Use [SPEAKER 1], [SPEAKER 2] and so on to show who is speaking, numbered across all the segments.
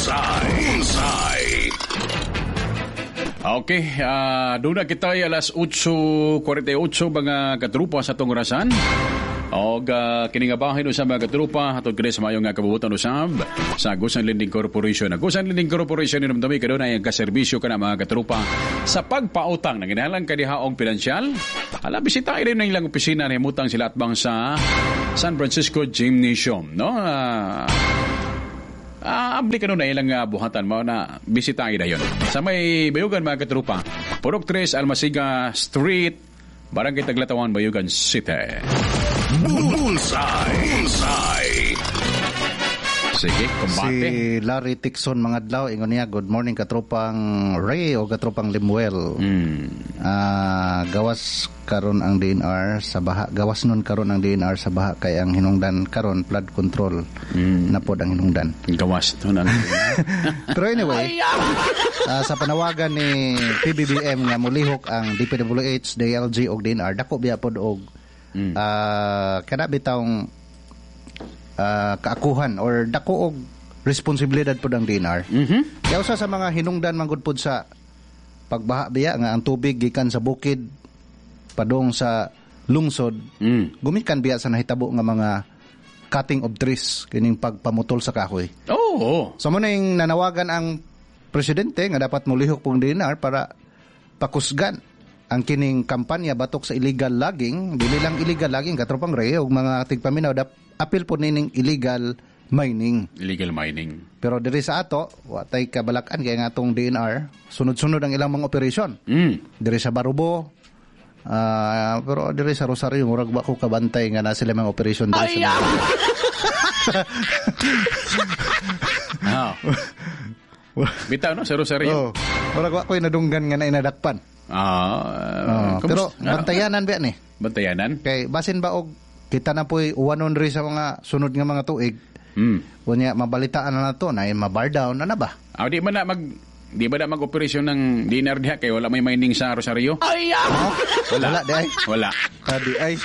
[SPEAKER 1] Bullseye. Okay, doon na kita ay alas 8:48 mga katrupa sa itong orasan. O kiningabahin sa mga katrupa atong kini sa mayong kabubutan usab sa Agusan Lending Corporation. Agusan Lending Corporation inumdumi karon ay ang kaserbisyo kana mga katrupa sa pagpautang na ginahalang kadihaong pinansyal. Ala bisita rin na ilang opisina na himutang sila at bang sa San Francisco Gymnasium, no? Abli ka nun na ilang buhatan mo na bisitahin na yun. Sa may Bayugan mga katrupa, Purok 3 Almasiga Street, Barangay Taglatawan, Bayugan City. Bullseye. Sige, kumbate.
[SPEAKER 2] Si Larry Tixon mga adlaw, ingon niya, good morning katropang Ray o katropang Limuel. Gawas karon ang DNR sa baha. Gawas nun karon ang DNR sa baha kay ang hinungdan karon flood control na pod ang hinungdan.
[SPEAKER 1] Gawas nun ang
[SPEAKER 2] Pero anyway, sa panawagan ni PBBM nga mulihok ang DPWH, DLG o DNR, dako biya pod og kada bitawng kaakuhan or dako og responsibilidad pod ang DNR. Kaya usa sa mga hinungdan manggod pod sa pagbaha biya nga ang tubig gikan sa bukid padong sa lungsod gumikan biya sa nahitabo nga mga cutting of trees kining pagpamutol sa kahoy. So mo ning nanawagan ang presidente nga dapat mulihok pong DNR para pakusgan ang kining kampanya batok sa illegal logging. Dili lang illegal logging katropang Ray og mga tigpaminaw apil po nining illegal mining. Pero diri sa ato, watay kabalakan kaya nga atong DNR, sunod-sunod ang ilang mga operasyon. Diri sa Barubo, pero diri sa Rosario, murag ba ko kabantay nga na sila mga operasyon diri sa
[SPEAKER 1] Bitaw no sa Rosario.
[SPEAKER 2] Murag ba ko nadunggan nga na inadakpan. Pero bantayanan ba ni?
[SPEAKER 1] Bantayanan?
[SPEAKER 2] Kay basin ba og kita na po'y uwanon rin sa mga sunod nga mga tuig. Kunya mabalitaan na to na mabar down na ba?
[SPEAKER 1] Di ba na mag-operasyon ng DNR diha kay wala may mining sa Rosario?
[SPEAKER 2] Wala di ay.
[SPEAKER 1] Wala.
[SPEAKER 2] Di ay.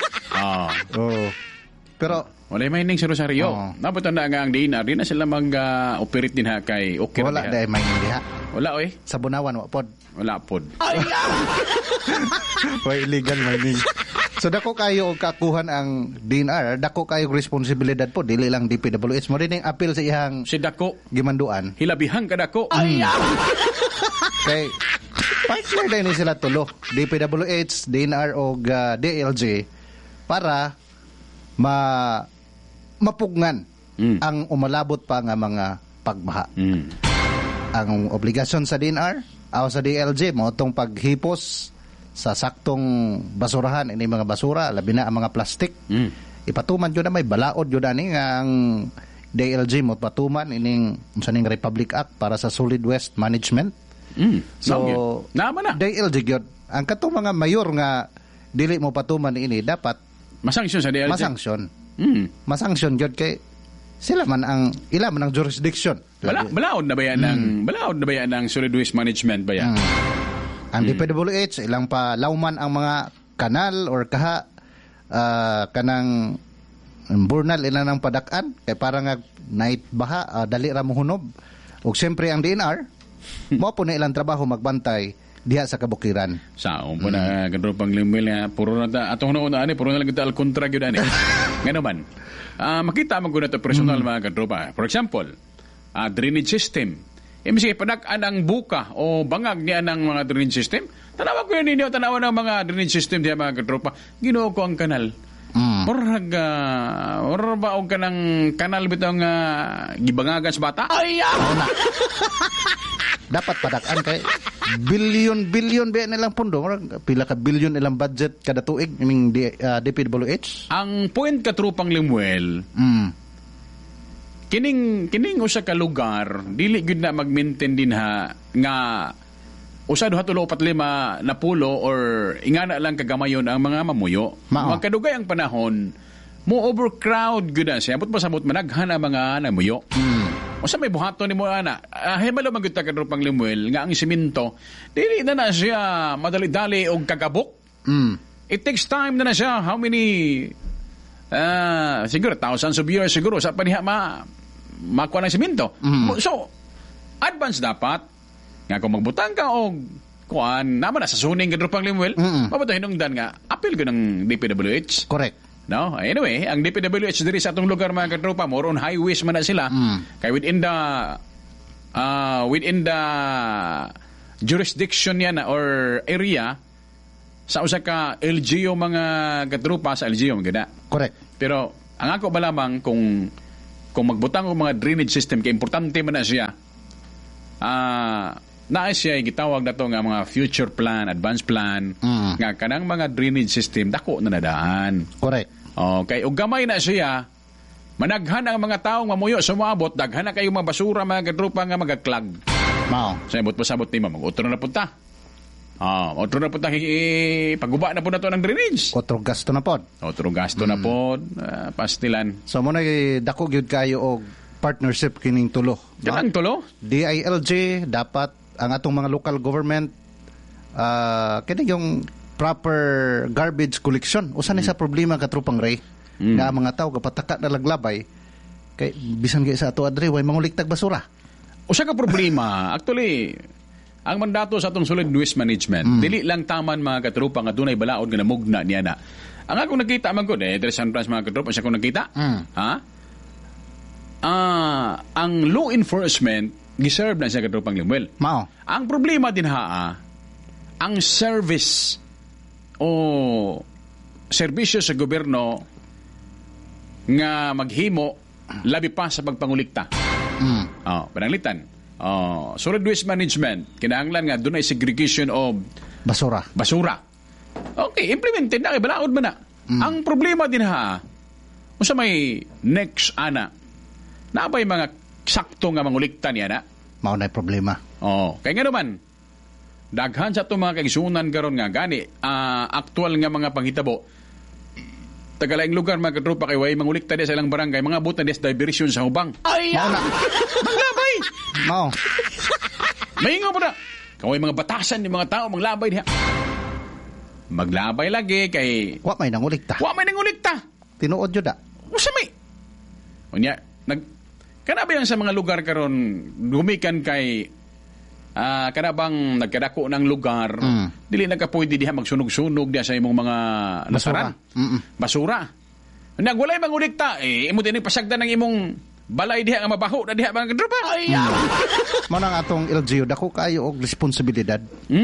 [SPEAKER 2] Pero
[SPEAKER 1] wala may mining sa Rosario. Nabutan na nga ang DNR, di na sila mag-operate din ha kay okay.
[SPEAKER 2] Wala di ay mining diha.
[SPEAKER 1] Wala oy.
[SPEAKER 2] Sa Bunawan pod.
[SPEAKER 1] Wala pod.
[SPEAKER 2] Illegal mining. So dako kayo og kakuhan ang DNR, dako kayo responsibilidad po dili lang DPWH mo rin ang appeal sa ihang
[SPEAKER 1] si dako
[SPEAKER 2] gimanduan.
[SPEAKER 1] Hilabihang ka dako.
[SPEAKER 2] Kay partner din sila tulo, DPWH, DNR o DLG para mapugnan ang umalabot pa nga mga pagbaha. Ang obligasyon sa DNR o sa DLG mo tong paghipos sa saktong basurahan ini mga basura labi na ang mga plastic ipatuman yun na may balaod yun ani nga ang DLG mo patuman ining saning Republic Act para sa solid waste management. So DLG yun ang katong mga mayor nga dili mo patuman ini dapat
[SPEAKER 1] masanksyon sa DLG.
[SPEAKER 2] Masanksyon yun kay sila man ang jurisdiction.
[SPEAKER 1] Balaod na ba yan ng solid waste management ba yan?
[SPEAKER 2] Ang DPWH ilang pa lawman ang mga kanal or kanang burnal ilang ng padakan kay para nga night baha dali ra mohunob. Ug siyempre ang DNR mo po na ilang trabaho magbantay diha sa kabukiran.
[SPEAKER 1] Sao po na kadro pang limil puro na ta atong noon ani puro na lang kita al kontra gyud ani. Ngano man. Makita man gud nato personal mga kadropa. For example, drainage system. Sige, padak-an ang buka o bangag niya ng mga drainage system. Tanawa ko yun ninyo, tanawa ng mga drainage system diya mga katropa. Ginoo ko ang kanal. Murag ba og kanang kanal bitaw nga gibangagan sa bata?
[SPEAKER 2] Dapat padak-an kay bilyon ba nilang pondo. Pila ka bilyon ilang budget kada tuig ning DPWH.
[SPEAKER 1] Ang point katropang Limuel, Kining usa ka lugar dili gyud na mag-maintain din ha nga usa 2 3 4 5 na pulo or ingana lang kagamayon ang mga mamuyo. Magkadugay ang panahon mo overcrowd gyud na siya but pasabot managhan ang mga namuyo. Usa may buhaton nimo ana. Himalo man gyud ta kadrupang Limuel nga ang semento dili na siya madali-dali og kagabok. It takes time na siya. How many siguro thousands of years siguro sa paniha makuha ng semento. So advance dapat. Nga kung magbutang ka o kuan, naman na sa suning kadrupang limwel, mabuto hinungdan nga, apil ko ng DPWH.
[SPEAKER 2] Correct.
[SPEAKER 1] No? Anyway, ang DPWH diri sa atong lugar mga katropa, more on highways man na sila. Kaya within the jurisdiction yan or area sa usa ka LGU mga katropa sa LGU maganda.
[SPEAKER 2] Correct.
[SPEAKER 1] Pero ang ako ba lamang kung magbutang og mga drainage system kay importante man na siya. Naa siya gitawag na to nga mga future plan, advance plan nga kanang mga drainage system dako na nadaan.
[SPEAKER 2] Correct.
[SPEAKER 1] Okay, ug gamay na siya, managhan ang mga taong mamuyo sa moabot, daghan na kayo mga basura mga kadrupa nga magaklag.
[SPEAKER 2] Mao.
[SPEAKER 1] Sa ibot pasabot ni mag-utro na punta. Utro na punta paguba na po na to ng drainage.
[SPEAKER 2] Otro gasto na pod.
[SPEAKER 1] Otro gasto na pod, pastilan.
[SPEAKER 2] So mo na dako gyud kayo og partnership kining tulo.
[SPEAKER 1] Kanang tulo?
[SPEAKER 2] DILG dapat ang atong mga local government kini yung proper garbage collection. Usa ni sa problema katrupang Ray nga mga tao kapataka na laglabay kay bisan kay sa ato adre way manguliktag basura.
[SPEAKER 1] Usa ka problema actually ang mandato sa atong solid waste management dili lang taman mga katrupa nga dunay balaod nga namugna niya na. Ang akong nakita man gud diri sa San Francisco mga katrupa siya ko nakita. Ang law enforcement giserve na siya katrupang Limuel.
[SPEAKER 2] Mao.
[SPEAKER 1] Ang problema din ang service o serbisyo sa gobyerno nga maghimo labi pa sa pagpangulikta. Pananglitan. Solid waste management, kinahanglan nga doon ay segregation of
[SPEAKER 2] basura.
[SPEAKER 1] Okay, implemented na, balaod man na. Ang problema din unsa may next ana, nabay mga sakto nga mangulikta niya na?
[SPEAKER 2] Mao na problema.
[SPEAKER 1] Kaya nga naman, daghan sa itong mga kaigsunan karon nga gani actual nga mga panghitabo tagalaing lugar mga katropa kay way mangulikta di sa ilang barangay mga buta des diversion sa hubang
[SPEAKER 2] Mao na
[SPEAKER 1] manglabay
[SPEAKER 2] Mao
[SPEAKER 1] maingaw po na kaway mga batasan ni mga tao manglabay diha maglabay lagi kay
[SPEAKER 2] wa may nangulikta
[SPEAKER 1] tinuod
[SPEAKER 2] jud da
[SPEAKER 1] usa may unya kana ba yan sa mga lugar karon gumikan kay kada bang nagkadako ng lugar, dili nagkapwede diha magsunog-sunog diha sa imong mga nasaran. Basura. Nagwalay mangulikta, imo din pasagdan ng imong balay diha nga mabaho na diha mga kadrupa.
[SPEAKER 2] Mao nang atong LGU dako kayo og responsibilidad.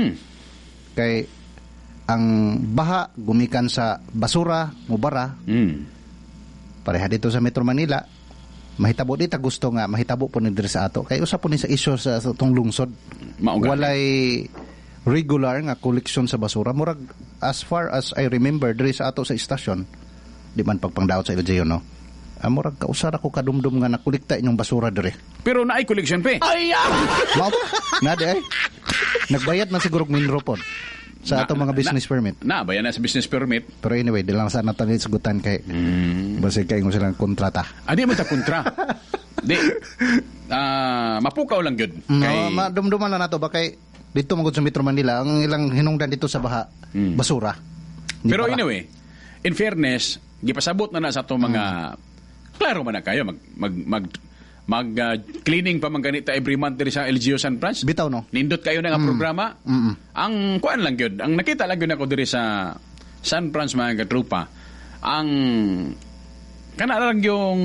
[SPEAKER 2] Kay ang baha gumikan sa basura, mubara. Pareha dito sa Metro Manila. Mahitabo dito gusto nga mahitabo po ni diri sa ato kay usa po ni sa issue sa tong lungsod walay regular nga collection sa basura murag as far as I remember diri sa ato sa istasyon di man pagpangdaot sa LGU no murag kausara ko kadumdum nga nakolekta inyong basura diri
[SPEAKER 1] pero naay collection pe
[SPEAKER 2] na di ay nagbayad man siguro minro pod sa atong mga business permit.
[SPEAKER 1] Bayan na sa business permit.
[SPEAKER 2] Pero anyway, di lang sana natin sagutan kay basi kay mo silang kontrata.
[SPEAKER 1] Di mo ta kontra. Di. Mapukaw lang yun.
[SPEAKER 2] Madumduman lang nato ba kay dito magud sa Metro Manila ang ilang hinungdan dito sa baha basura.
[SPEAKER 1] Pero anyway, in fairness, gipasabot na sa atong mga klaro man na kayo mag cleaning pa man ganita every month diri sa LGU San Francisco.
[SPEAKER 2] Bitaw no.
[SPEAKER 1] Nindot kayo na nga programa. Ang kuan lang gyud, ang nakita lang gyud ako diri sa San Francisco mga katrupa. Ang kana lang yung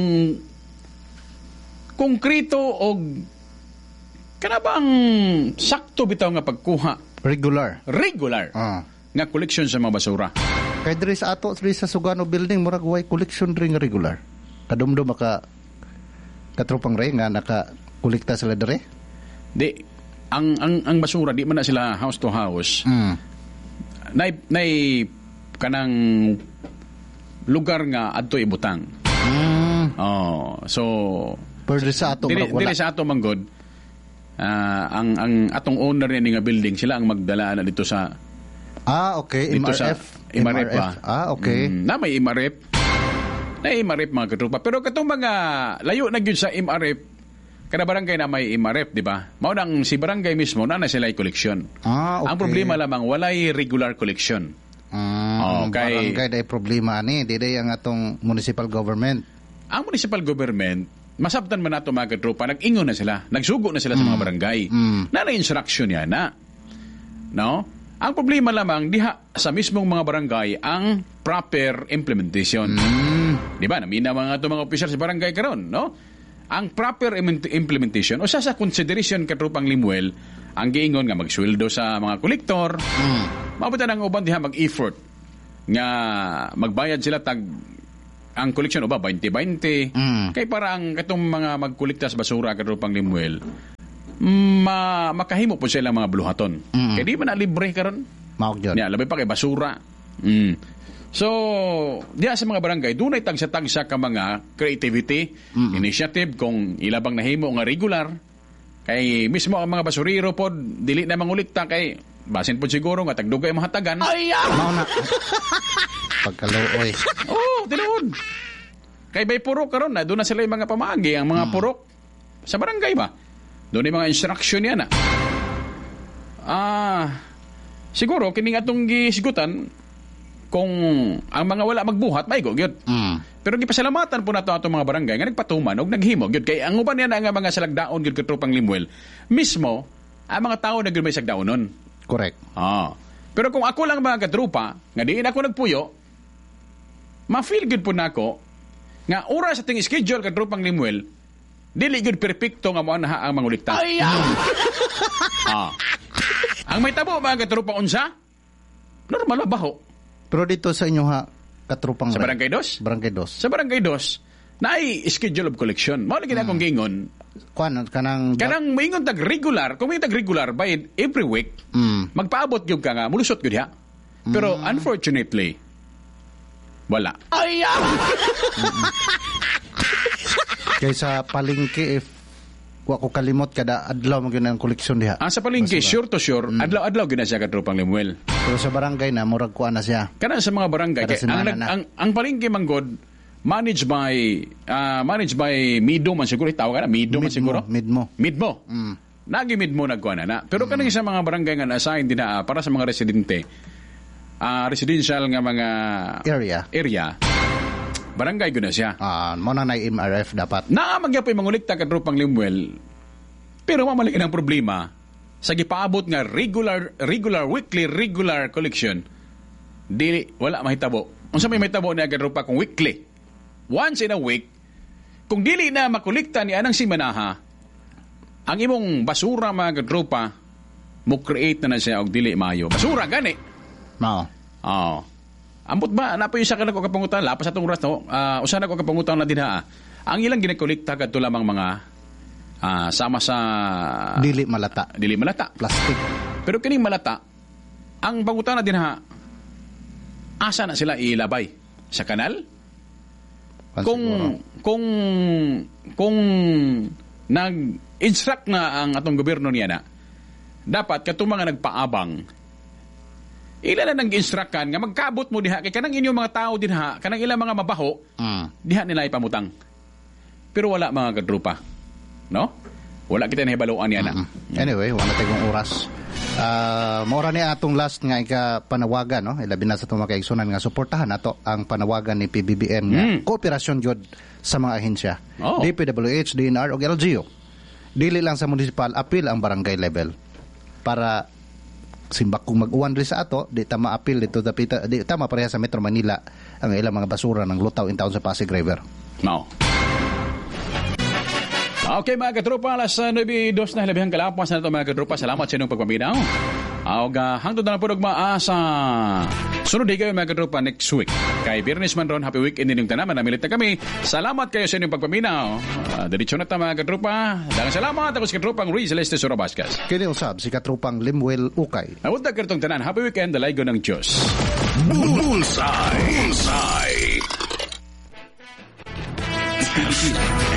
[SPEAKER 1] konkrito og kana bang sakto bitaw nga pagkuha
[SPEAKER 2] regular
[SPEAKER 1] nga collection sa mga basura.
[SPEAKER 2] Kay diri sa ato diri sa Sugano building murag way collection diri nga regular. Kadumdum maka katropang Ray nga naka-kolekta sila dere?
[SPEAKER 1] Di. Ang basura, di man na sila house to house. Nay kanang lugar nga adto ibutang. So
[SPEAKER 2] pero sa ato
[SPEAKER 1] dili sa ato manggod ang atong owner ni nga building sila ang magdala na dito sa
[SPEAKER 2] okay,
[SPEAKER 1] MRF ba?
[SPEAKER 2] Okay.
[SPEAKER 1] Na may MRF. Na MRF mga katrupa. Pero katong mga layo na gyud sa MRF, kada barangay na may MRF, di ba? Mao nang si barangay mismo na sila collection.
[SPEAKER 2] Okay.
[SPEAKER 1] Ang problema lamang walay regular collection.
[SPEAKER 2] Barangay day problema ani, di day ang atong municipal government.
[SPEAKER 1] Ang municipal government masabtan man nato mga katropa, nag-ingon na sila, nagsugo na sila sa mga barangay. Na instruction yan na. No? Ang problema lamang, diha sa mismong mga barangay ang proper implementation. Di ba? Namina mga mga opisyal sa barangay karon, no? Ang proper implementation, o sa consideration katropang Limuel, ang giingon nga magsweldo sa mga kolektor, mabutan ang uban diha mag-effort nga magbayad sila ang koleksyon o ba 20-20 kay para ang katong mga magkolekta sa basura katropang Limuel makahimo po sila mga buluhaton. Kaya di ba na libre karon?
[SPEAKER 2] Maog yun.
[SPEAKER 1] Labay pa kay basura. So, diya sa mga barangay, doon ay tagsa-tagsa ka mga creativity, initiative, kung ilabang nahimo nga regular. Kay mismo ang mga basurero po, dili na mangulikta kay basin po siguro nga tagdugay mahatagan.
[SPEAKER 2] Mauna. Pagkaluoy.
[SPEAKER 1] Tinuod. Kay bay purok karon na doon na sila yung mga pamagi, ang mga purok sa barangay ba. Doon yung mga instruction yan na. Siguro, kining atong gisigutan, kung ang mga wala magbuhat, may go, yun. Pero gipasalamatan po nato atong mga barangay nga nagpatuman o naghimo, yun. Kaya ang uban yan ang mga salagdaon, yun, katropang Limuel, mismo, ang mga tao na may sagdaonon.
[SPEAKER 2] Correct.
[SPEAKER 1] Pero kung ako lang mga katropa, nga diin ako nagpuyo, ma-feel good po na ako, nga oras sa ting schedule katropang Limuel, dili good perfecto nga mo ang mangulikta. Ang may tabo mga katropa unsa, normal ba baho?
[SPEAKER 2] Pero dito sa inyo katropang...
[SPEAKER 1] Sa Barangay 2?
[SPEAKER 2] Barangay 2.
[SPEAKER 1] Sa Barangay 2, na ay schedule of collection. Mawala gina akong gingon.
[SPEAKER 2] Kanang
[SPEAKER 1] maingon tag-regular, kung may tag-regular by every week, magpaabot yung ka nga, mulusot yun ha. Pero unfortunately, wala.
[SPEAKER 2] Kaysa palengke, if ko kalimot kada adlaw mo gyud ang koleksyon diha.
[SPEAKER 1] Sa palengke, sure to sure, adlaw-adlaw gyud na siya katropang Limuel.
[SPEAKER 2] Pero sa barangay na murag kuan na siya.
[SPEAKER 1] Kana sa mga barangay kay ang palengke manggod managed by Mido man siguro tawag na Mido man siguro.
[SPEAKER 2] Midmo.
[SPEAKER 1] Nagi Midmo nagkuan na. Pero kanang sa mga barangay nga na-assign din na para sa mga residente. Residential nga mga area. Barangay gyud na siya.
[SPEAKER 2] Mo na MRF dapat.
[SPEAKER 1] Nagyapon mangulikta katropang Limuel. Pero mamalingin ang problema sa gipaabot nga regular weekly collection. Dili wala mahitabo. Unsa may mahitabo ni katropa kung weekly? Once in a week, kung dili na makulikta ni anang simanaha, ang imong basura mga katropa mo create na siya og dili maayo. Basura gani. Ambot ba na po yung sakal ko kapangutan lapas atong oras no. Usa na ko kapangutan na dinha. Ang ilang ginakolekta kadto lamang mga sama sa
[SPEAKER 2] dili malata plastic.
[SPEAKER 1] Pero kining malata ang pangutan na dinha asa na sila ilabay sa kanal? Kung nag-instruct na ang atong gobyerno niya na dapat katong mga nagpaabang ilan na nag-instruct kan nga magkabot mo diha kay kanang inyong mga tao dinha kanang ilang mga mabaho diha nila ipamutang. Pero wala mga kadrupa, no? Wala kita nahibaluan yan.
[SPEAKER 2] Anyway, wala tayong oras. Maura ni atong last nga panawagan, no? Ilabi na sa itong mga kaigsunan nga suportahan nato ang panawagan ni PBBM nga kooperasyon jud sa mga ahensya. DPWH, DNR o LGU. Dili lang sa municipal, apil ang barangay level para simbak kung mag-uwan rin sa ato, di tama apil dito, di tama pareha sa Metro Manila ang ilang mga basura ng lutaw in town sa Pasig River.
[SPEAKER 1] Okay mga katropa, alas 9:02 na hilabihang kalapas na ito mga katropa. Salamat sa inyong pagpaminaw. Hangtod na po nagmaasa. Sunod kayo mga katropa next week. Kay Biyernes man ron, happy weekend din yung tanaman. Namilit na kami. Salamat kayo sa inyong pagpaminaw. Diretso na ta mga katropa. Dalang salamat ako si katropang Ruiz Celeste Sorobascas.
[SPEAKER 2] Kini usab si katropang Limuel Ukay.
[SPEAKER 1] Nawag na kartong tanan. Happy weekend. Dalaygo ng Diyos.
[SPEAKER 3] Bullseye.